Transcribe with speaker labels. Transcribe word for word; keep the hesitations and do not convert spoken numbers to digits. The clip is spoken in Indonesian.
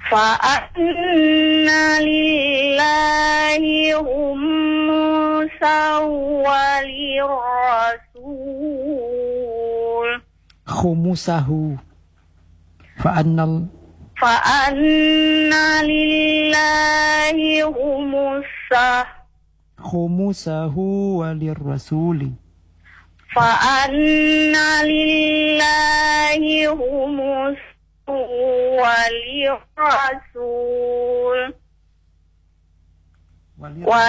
Speaker 1: Fa'anna lillahi khumusahu walirrasul.
Speaker 2: Khumusahu. Fa'annal
Speaker 1: Fa'anna lillahi khumusah.
Speaker 2: Khumusahu walirrasuli.
Speaker 1: Fa'anna lillahi khumusahu walirrasul.